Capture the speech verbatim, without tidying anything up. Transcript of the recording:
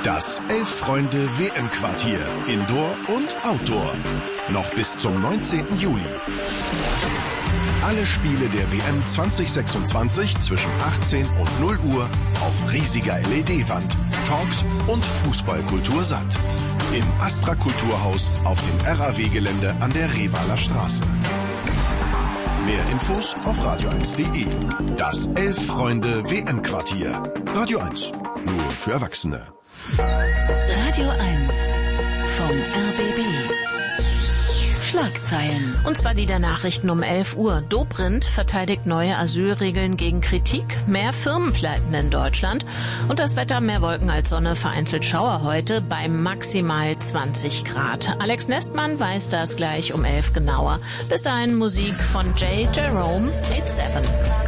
Das Elf-Freunde-W M-Quartier. Indoor und Outdoor. Noch bis zum neunzehnten Juli. Alle Spiele der W M zwanzig sechsundzwanzig zwischen achtzehn und null Uhr auf riesiger L E D-Wand, Talks und Fußballkultur satt. Im Astra Kulturhaus auf dem R A W-Gelände an der Revaler Straße. Mehr Infos auf radio eins punkt de. Das Elf-Freunde-W M-Quartier. Radio eins. Nur für Erwachsene. Radio eins vom R B B. Schlagzeilen. Und zwar die der Nachrichten um elf Uhr. Dobrindt verteidigt neue Asylregeln gegen Kritik. Mehr Firmenpleiten in Deutschland. Und das Wetter, mehr Wolken als Sonne, vereinzelt Schauer heute bei maximal zwanzig Grad. Alex Nestmann weiß das gleich um elf genauer. Bis dahin Musik von J. Jerome, acht sieben.